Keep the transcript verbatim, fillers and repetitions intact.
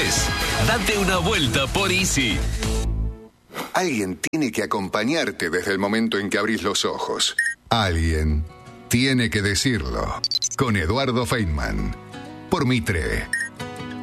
podés. Date una vuelta por Easy. Alguien tiene que acompañarte desde el momento en que abrís los ojos. Alguien tiene que decirlo. Con Eduardo Feynman. Por Mitre.